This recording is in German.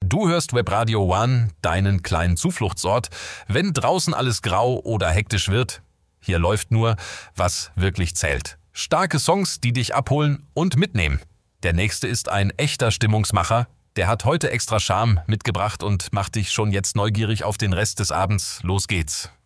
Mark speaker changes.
Speaker 1: Du hörst Webradio One, deinen kleinen Zufluchtsort, wenn draußen alles grau oder hektisch wird. Hier läuft nur, was wirklich zählt. Starke Songs, die dich abholen und mitnehmen. Der nächste ist ein echter Stimmungsmacher. Der hat heute extra Charme mitgebracht und macht dich schon jetzt neugierig auf den Rest des Abends. Los geht's.